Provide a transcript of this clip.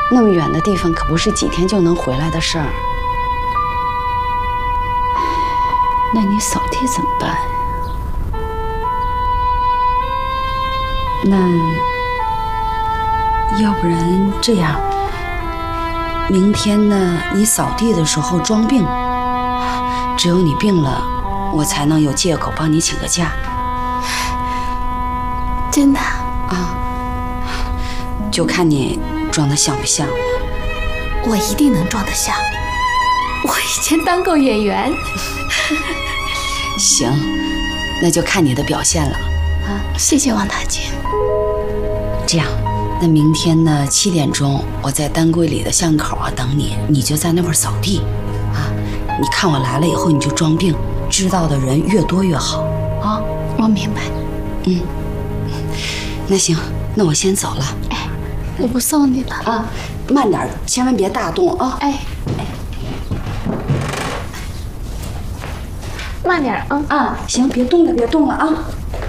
那么远的地方可不是几天就能回来的事儿。那你扫地怎么办？那要不然这样，明天呢，你扫地的时候装病，只有你病了，我才能有借口帮你请个假。 真的啊，就看你装得像不像。 我一定能装得像，我以前当过演员。 行，那就看你的表现了。啊， 谢谢王大姐。 这样，那明天呢7点钟，我在丹桂里的巷口啊等你，你就在那边扫地。啊，你看我来了以后，你就装病，知道的人越多越好。啊， 我明白。 嗯，那行，那我先走了。 哎，我不送你了啊，慢点，千万别大动啊。 哎，慢点啊。 啊，行，别动了，别动了啊。